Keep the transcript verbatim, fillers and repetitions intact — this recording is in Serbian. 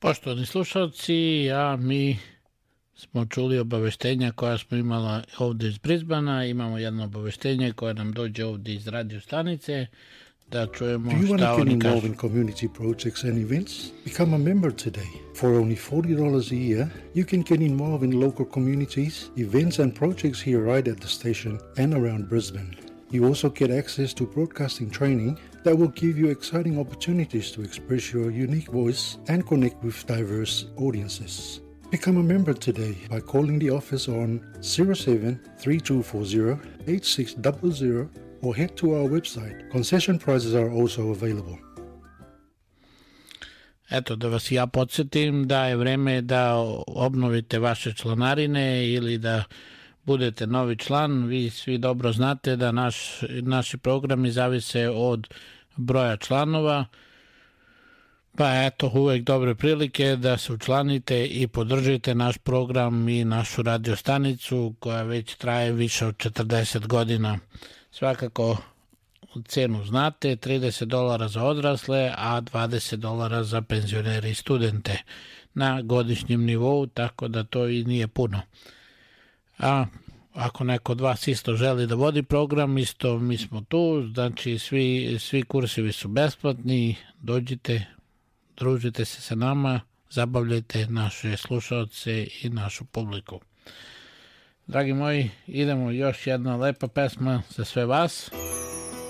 Poštovani slušalci, a mi smo čuli obaveštenja koja smo imala ovde iz Brisbana. Imamo jedno obaveštenje koje nam dođe ovde iz radio stanice, da čujemo šta oni kažu. Do you want to get involved in community projects and events? Become a member today. For only forty dollars a year, you can get involved in local communities, events and projects here right at the station and around Brisbane. You also get access to broadcasting training that will give you exciting opportunities to express your unique voice and connect with diverse audiences. Become a member today by calling the office on zero seven three two four zero eight six zero zero or head to our website. Concession prices are also available. Eto, da vas ja podsjetim da je vreme da obnovite vaše članarine ili da budete novi član. Vi svi dobro znate da naš, naši programi zavise od broja članova, pa eto, uvek dobre prilike da se učlanite i podržite naš program i našu radio stanicu koja već traje više od četrdeset godina. Svakako cenu znate, trideset dolara za odrasle, a dvadeset dolara za penzionere i studente na godišnjem nivou, tako da to i nije puno. A ako neko od vas isto želi da vodi program, isto mi smo tu, znači svi, svi kursevi su besplatni, dođite, družite se sa nama, zabavljajte naše slušalce i našu publiku. Dragi moji, idemo još jedna lepa pesma za sve vas.